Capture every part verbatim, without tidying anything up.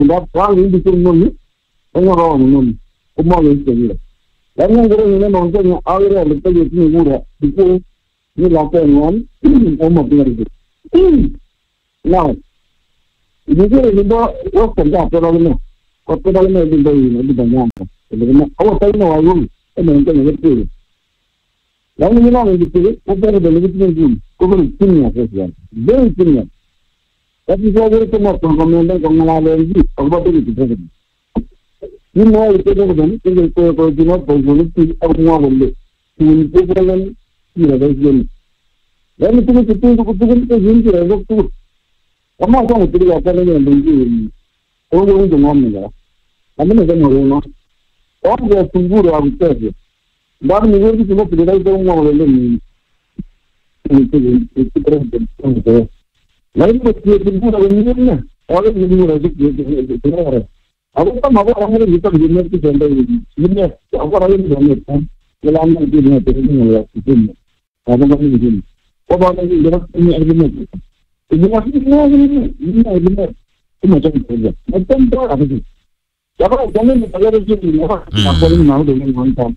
That one will become money, and not all money. Come on, it's the year. Then I'm going to mountain out of the Peggy because you lock one, almost very now. You get a little work from that, but I don't know. What I know is the banana. Our time, I will, and then get to it. Then you know, in the spirit, what better than living room, over senior, very senior. That is why we come up from Commander Commander about the president. You know, it's a government, it is a original possibility of one day. He will be present here again. Then it is a thing to put into the look to. I'm not going to be a family and be over the moment. I'm going to know. All the things I would tell you. But I'm going to look at the right one. It's the president. Like the people are in the all of the I will come over and look at the university center. You know, what I will do. Well, I'm not giving up anything. I don't know anything. What about the agreement? If you want to know, you know, you know, too much of it. I don't know everything. What I'm telling you, I'm calling now the one time.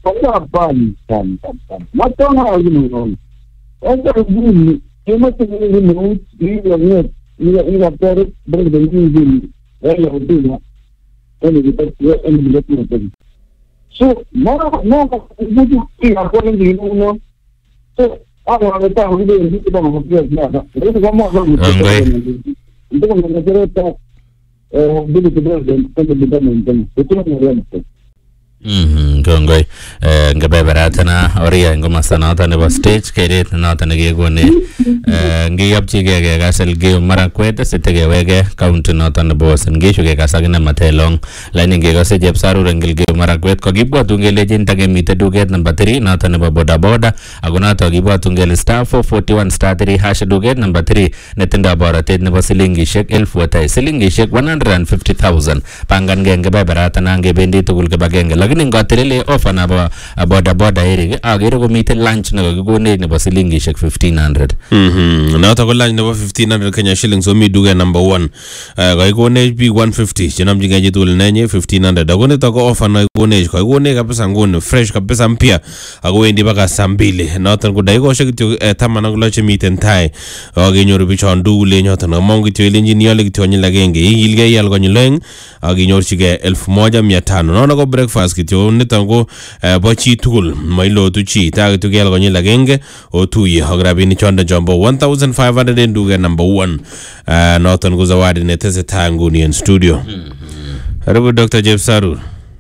What don't I know? What you must have been moved, you are near, you have better, better than you do. Where you do that. Any any so, now, now, you are calling the you know. So, I don't have a time we didn't get on the field. There is one more thing. You don't want to get that. Billy the president, and the government, it's not the Mhm gongoi ngabe baratana oria ngoma sanata ne stage keret nata ne gegone ngi yapchi ge gasel ge marakwet setege wege count nata ne boss ngi shuge kasagina matelong line ge gase jepsaru rengil ge marakwet ko gibwa tungele jintage mite duget number three nata ne boda boda aguna to gibwa tungele star four forty-one star three hash duget number three netinda baratet ne basilingi shek elfu watai silingi shek one hundred fifty thousand pangan ge ngabe baratana nge bendi tugul ke bagenge ningotelele offer na ba boda boda ere agere ko mite lunch na go ne ne basilingi shek fifteen hundred mhm na ta ko lunch na fifteen hundred Kenya shillings so mi duga number one ga go ne bi one fifty jinam jinga jitul nenye fifteen hundred da go ne ta ko offer na go ne ko go ne kabisa ngone fresh kabisa mpya ago endi baka sambile na ta ko dai go shek tu tamana go lache mite ntai age nyoru bi chondu le nyota na mongi tu engineer le tu nyala genge ilge yal go nyeleng age nyoru chige elfu moja mia tano na go breakfast kito nitango bachi tool mailo tu chi ta tu gel gonye lagenge o tu ye hagrabi ni chonda jumbo one thousand five hundred nduga number one northern go zawadi ne tese tangu ni in studio Haribu Doctor Jepsaru.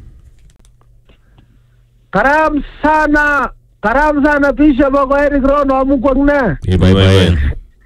Karam sana karam sana pisha bako Eric Rono amukwakne bye bye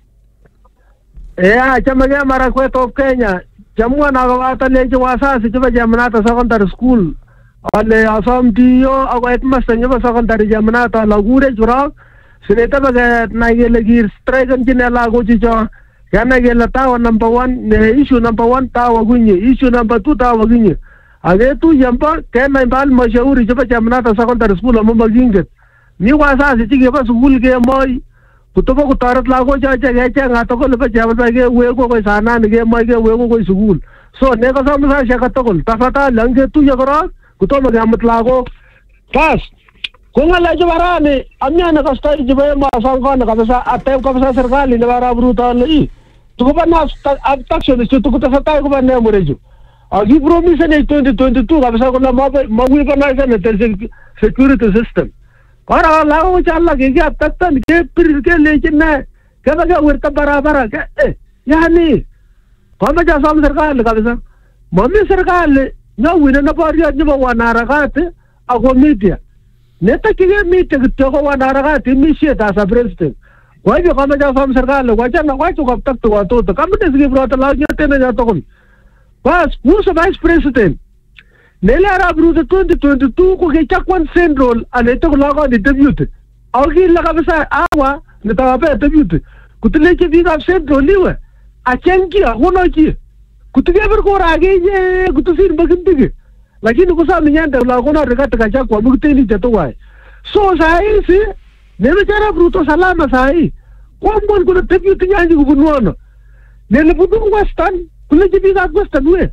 ya chamaga Marakwet of Kenya chamwa na gawata leche wasasi chiba Jamanata Secondary School ale asom diyo ako etmaster nyo secondary Jamanata lagure jurang sineta baga nagele gir strike njine lago chicho yana gela tawa number one ne issue number one tawa gunye issue number two tawa gunye age tu yamba kena imbal mashauri chiba Jamanata Secondary School amamba ginget ni wasasi chige ba school ke moy kutobo kutarat lago chacha gecha ngato ko leba jabal ge wego ko sana ne ge moy ge wego ko school so ne ka samsa shakatokol tafata lange tu yagora kutomo ga matlago pas kungala jabarani amya na kastai jibe ma sangko na kabisa atem kabisa serikali ne bara brutal i tuko ba na action is tuko ta sata ko ba ne morejo agi promise ne twenty twenty-two kabisa ko na mawi ba na ne security system para lago challa ke ga taktan ke pir ke lekin ne kada ga werta barabara ke eh yani kama ja sam serikali kabisa mami serikali no wina na bari ya nyuma wanaharakati ako media neta kige media kitoko wanaharakati mishia ta sa president kwa hivyo kama ja famu serikali wacha na wacha kwa takto watoto kama desigi brota la nyote na nyato kumi bas kuso vice president nele ara bruta twenty twenty-two ko ke chakwan central aleto lago ni debut au ki la kabisa awa nitawa pe debut kutile ke biga central liwe achenki hono ki kutugeber ko rage ye kutusir bagindige lakini kusami nyanda la kona rekata kacha kwa mukiteni teto wai so sai si nebe chara bruto salama sai kwa mon kuna tepi tinyanji kubunuano nele budu western kule jibi ga western we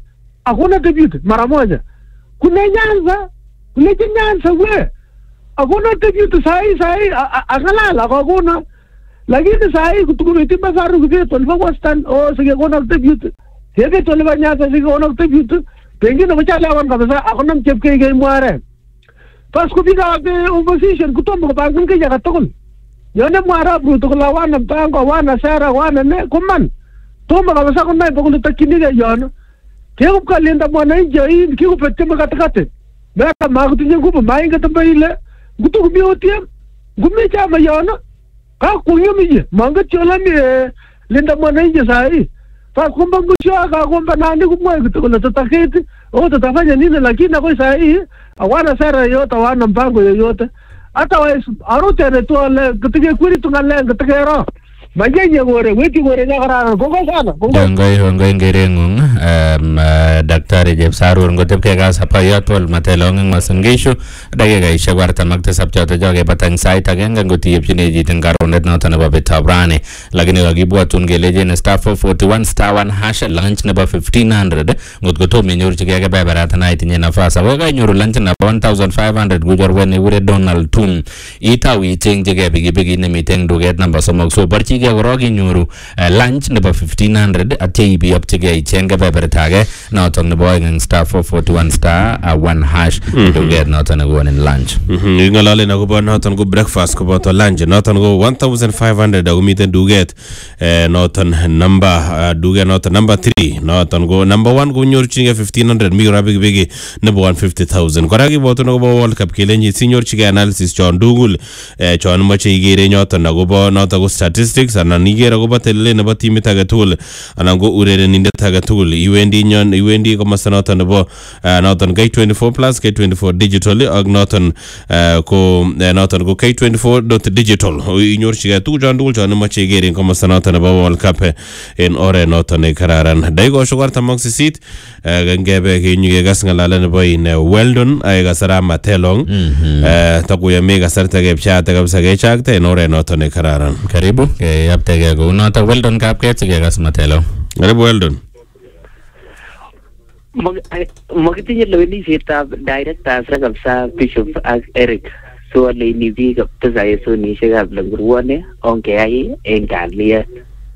hakuna debut mara moja. Kuna Nyanza, kuna Nyanza we. Hakuna debut sahi sahi angalala hakuna. Lakini sahi kutukumiti basaru kubi tolva Western oh sige kuna debut. Hege tolva Nyanza sige kuna debut. Pengine mchala wan kabisa hakuna mchepke ke mware. Pas kupiga be opposition kutomba bagum ke jaga tokol. Yone mwara bruto kula wana mpango wana sera wana ne kuman. Tomba kabisa kuna pokolo takini ke yon. Kego kalinda mwana inje kego pete makatakate. Beka makutinye ngupo mainga tambaile. Gutu kubiotiem. Gumi chama yon. Ka kunyo mije manga chola mi linda mwana inje sahi. Fa kumba ngushwa ka kumba nani kumwa kutokola tataketi. O tatafanya nini lakini kwa sahi awana sera yote wana mpango yoyote. Hata wa arote retole kutige kwiri tungale kutige ro. Majenye gore wiki gore nyakara kongo sana kongo ngai ngai ngerengung um daktari Jeff Sarur ngotep ke gas apa yatol matelong masangisho dage ga isha warta magte sabchata jage batang site agenga ngoti yepine jiten garonet na tana babe tabrane lagine wagi buatun ge legend star four forty-one star one hash lunch number fifteen hundred ngot goto menyor chige ga babarata na itinye nafasa waga nyoru lunch na one thousand five hundred gujor wene wure Donald Tum itawi cheng jige bigi bigi ne miteng duget number somok so barchi ge rogi nyoru lunch number fifteen hundred ati bi up chige chenga babarata na tong ne boy ng star four forty-one star one hash to get not on go in lunch ngalale na go not on go breakfast ko to lunch not on go one thousand five hundred do meet do get not on number do get not number three not on go number one go nyoru chinga fifteen hundred mi rabi bigi number one hundred fifty thousand koragi boto no go world cup kelenji senior chiga analysis chon dugul chon mache igere nyota na go bo not go statistics ana nigera go batelle na batimi tagatul ana go urere ninde tagatul iwendi nyon iwendi ko masanota na bo noton K twenty-four plus K twenty-four digital ag noton ko noton go K twenty-four dot digital inyor chiga tu jan dul jan mache igere ko masanota na bo world cup en ore noton e kararan dai go sugar tamok sisit gangebe ke nyuge gas ngala na boy ne weldon ay gasara matelong takuya mega sarta ge pchata kabisa ge chakte en ore noton e kararan karibu ke yapte ge go nota weldon kap ke ge gas matelo karibu weldon Magatinye lewini sitab director kabisa Bishop Eric so le ni bi kabisa yeso ni shegab langurwane onke ai en kalia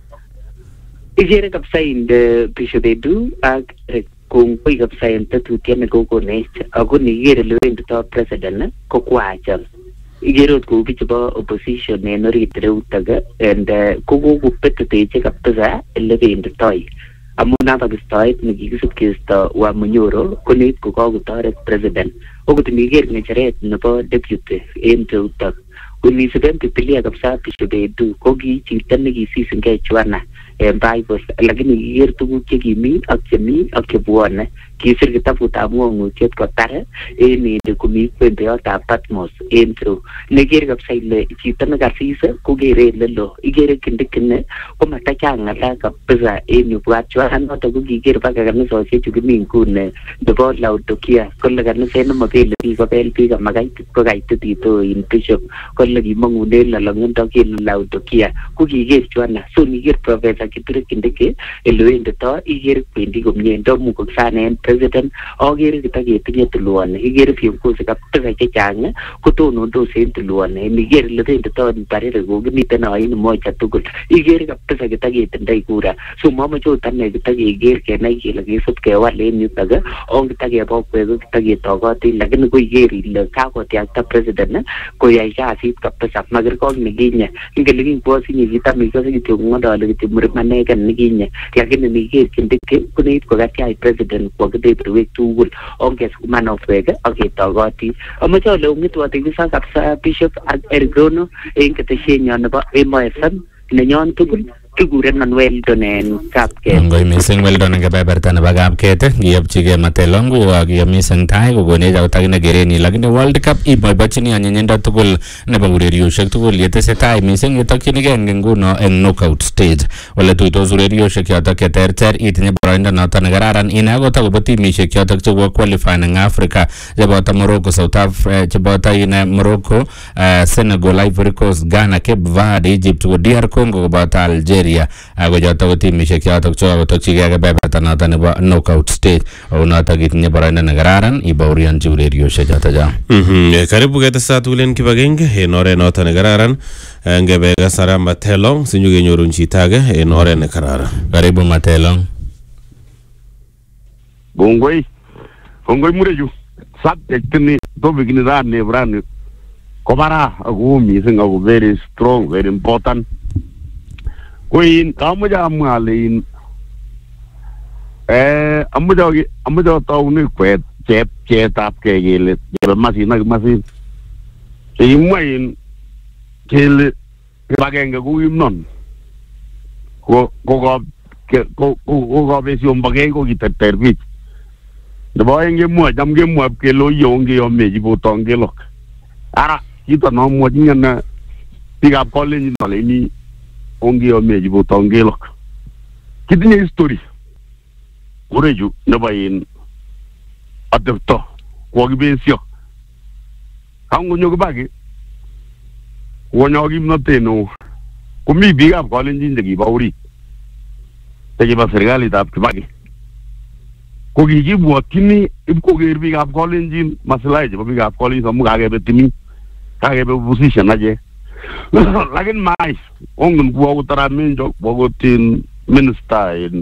igere kabisa inde Bishop Edu ak kung pi kabisa ente tutien ko ko next ako ni igere lewin to president ko kwacha igere ko bichba opposition ne no ritre utaga and ko go gupete teche kabisa lewin to toy amuna tagistoit nigisup kisto wa munyoro kunit ko ko taret president ogut miger ngecheret nebo deputy into utak kuni seben pipilia kapsa pishobedu ko gi chitan nigisisin ke chwana e bible lakini yer tugu ke gimi ak chemi ak kebuane kisir kitabu tamu nguchet ko tare e ni de kumi pembe ata patmos entro neger kapsa ile chitan gasisa ko gere lelo igere kindikne ko matacha ngala kapsa e ni bwa chwana no to gi ger ba ga no so che chugimi kunne de bo lautokia ko la ga no se no mabel pi ko bel pi ga magai ko gai ti to in bishop ko la gi mangunde la la ngon to ki lautokia ko gi ger chwana so ni ger professor kitre kindike elwende to iger pendi go miendo mu ko sane president ogere kitage tinye tuluan igere fi ko se kapta ke chang ko to no do se tuluan ni ger le de to pare go ni tena ai mo cha tukul igere kapta ke kitage tendai kura so mama jo tanne kitage iger ke nai ke lagi sut ke wa le ni taga ong kitage bo ko go kitage to go ti lagin ko iger le ka ko ti ta president ko ya ja si kapta sa magar ko ni ginya ingeli ko si ni kita mi ko si ti ngoda le ti mur mane kan ni ginya lagin ni iger kindike ko ni ko ga ti president ko de week two will on guess man of wega okay to go ti amacho lo ngi to ti sa kapsa bishop ergono en ke te shenya na ba e mo fm ne nyon tugul tiguren manuel donen kapke ngoy mising well don ga babarta na bagap kete giyap chige matelongu wa giyap mising tai go gone jaw tagna gereni lagine world cup i boy bachini anyenda tugul na bagure shek tugul yete se tai mising yetokini gen nguno en knockout stage wala tuito zure shek yata ke ter ter itne brainda na tan gararan ina go tago bati mi shek yata to qualify in Africa jabata Morocco South Africa jabata ina Morocco Senegal Ivory Coast Ghana Cape Verde Egypt go D R Congo bata Algeria Nigeria ako joto ko timishek chotok chokotokchigei kebeberta noto nebo knockout stage ako noto kitinye boroindo nekararan ibaorionchi urerioshek choto cho. Mhm karibu ketesat ulen kibagenge en oret noto nekararan ngebe kasara Matelong sinyu kenyorun chito age en oret nekararan. Karibu Matelong. Bongoi Bongoi mureju subject ni topic ni ran ne brand kobara ako mising ako very strong very important koin kamuja amwalin eh amuja amuja tauni kwet chep chetap ke gele be masin ak masin imwain kele bagenge ko imnon ko ko ko ko ko besion bagenge ko kiteter bich Debo enge mwa jam ge mwa ke lo yonge yo meji botong ge lok. Ara kita no mwa jinya na pick up calling ni tole ni onge yo meji botong ge lok. Kitine history. Ureju na bayin adepto ko gi besio. Kango nyogo bagi. Wonyo gi mnote no. Kumi pick up calling ni de gi bauri. Te gi ba sergali tap ke bagi. Ko gigi buatini ibko gerbi gap calling jin masalah je babi gap calling samu kage betimi kage be position aje lakin mais ongun gua utara minjo bogotin minister in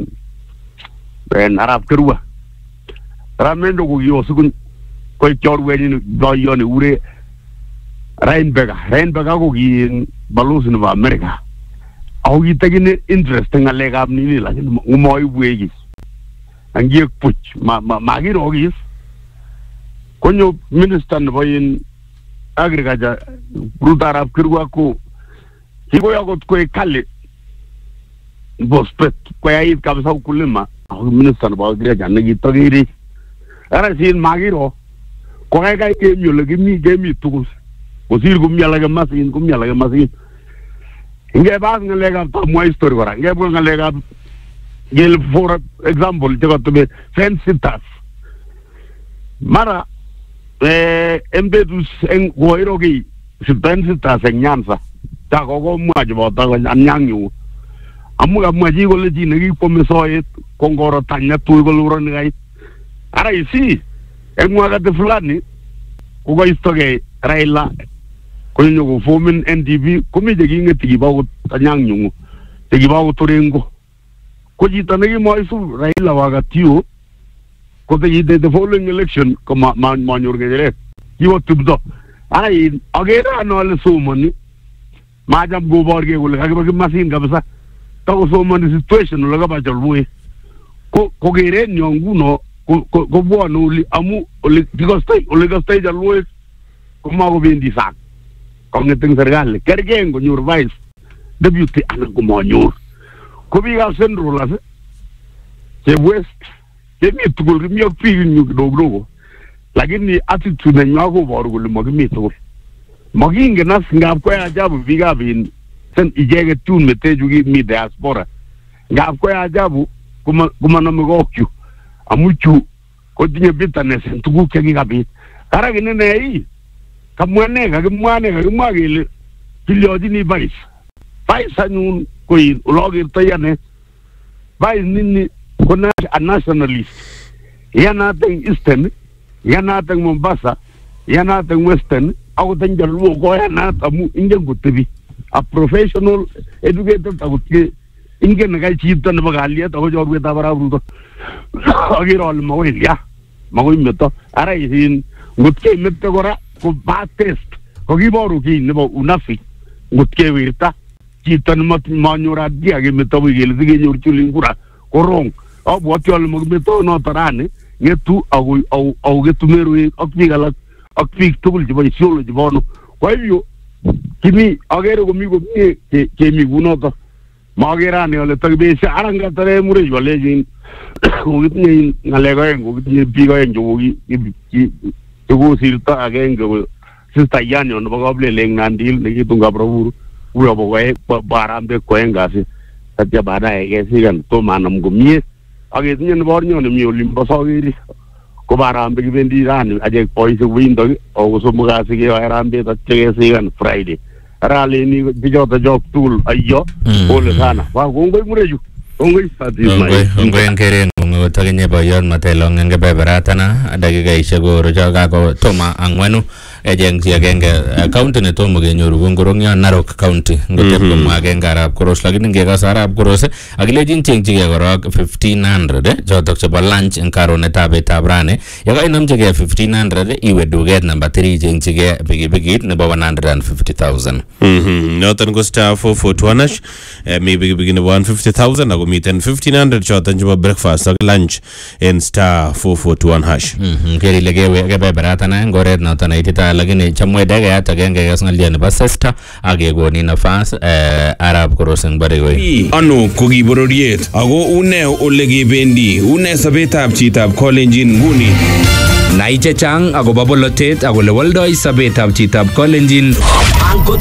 ben arab kerua ramendo ko yo sukun ko chorwe ni do yo ni ure rainbega rainbega ko gi balus ni ba america au gi tegine interesting ale gap ni lakin umoy buegi angiek puch ma ma magiro gis konyo minister no in agriculture bruta arab kirwa ko higo yagot ko kale bospet ko ayit kabsa kulima minister no agriculture ngi tagiri ara sin magiro ko ay kay ke mi legi mi ge mi tugus ko sir gum yalla ga masin gum yalla ga masin nge bas nga lega ta mo history wara nge bo nga lega Gel for example, jago to be sensitas. Mara eh embedus en goirogi sensitas en nyansa. Jago go muaje bota anyangu. Amu ga muaje go le jinegi pomesoet kongoro tanya tu go luro ngai. Ara isi en muaga de fulani ko go istoge Raila ko nyugo fomin N D P komi jegi ngeti ba go anyangu. Tegi ba go torengo. Ko jita nagi mo isu Raila waga tiu ko te jite the following election ko ma ma manyor ngere kiwo tubdo ai agera no le sumani ma jam go borge gol ga ga machine ga basa to so mani situation lo ga ba jalbu ko ko gere nyongu no ko ko bo no li amu le digo stai o le ga stai jalbu ko ma go bendi sak ko ngeten sergal kergengo nyur vice deputy an ko mo nyur ko bi ga sendro la se west ke mi tugul mi yok fi ñu do do lakini attitude na ñago boru ko mo mi tugul mo gi ngena ngab ko ya jabu bi ga bin sen ijege tun me te jugi mi diaspora ngab ko ya jabu kuma kuma no mo okyu amuchu ko dinye bitane sen tugu ke gi ga bi ara gi ne yi kamwane ga mwane ga magile kilio di ni bais bais anun ko yi logir tayane bais nini kuna a nationalist yana teng eastern yana teng Mombasa yana teng western au teng jalu ko yana tamu ingen gutebi a professional educated tagutte ingen ga chita na bagalia to jo ruta bara bruto agirol mawil ya magoy meto ara isin gutke mette gora ko ba test ko giboru ki ne bo unafi gutke wirta chita na manyura dia ge meto wigel dige nyur chulingura korong au botiol mo meto no tarane ngetu au au au getu meru akpigala akpig tugul jibo solo jibono kwa hivyo kimi agere ko mi ko ke ke mi gunoto magera ne ole tagbe sa aranga tare mure jole jin ko gitni ngalega en ko gitni bigo en jogi ki to silta again go sista yanyo no bagable leng nandil ne tunga proburu uyo boye barambe ko engase tatya bana e sigan to manam gumie age tinyen bornyo ne mi olimbo sogiri ko barambe bendi ran aje poise windo o so muga sige arambe tatya sigan friday Raleni bijoto jok tool ayyo pole sana. Wa kongoi mureju. Kongoi pati Kongoi kongoi ngere ngungu takinye boyon matelo ngenge beberatana dakika ishego roja kako toma angwenu ejeng si agenge county ne tomo genyoru gongorongya Narok County ngote ko agenge arab koros lakini ngega sarab koros agile jin chengchige korok fifteen hundred eh jotok chebo lunch en karone tabe tabrane yaga inamchige fifteen hundred iwe duget number three chengchige bigibigit nebo one hundred fifty thousand. Mhm noton ko star four four two hash me bigibigi nebo one hundred fifty thousand ako miten fifteen hundred choton chebo breakfast ak lunch en star four four two one hash. Mhm keri legewe kebeberatana ngoret noton aitita lakini chamwe dege hata genge gasngalia nebo sesta agegoni nafas eh arab koroseng baregoi ano ko gibororiet ago une ole gebendi une sabetab chitab Kalenjin nguni nai chechang agobo bolotet agole woldoi sabetab chitab Kalenjin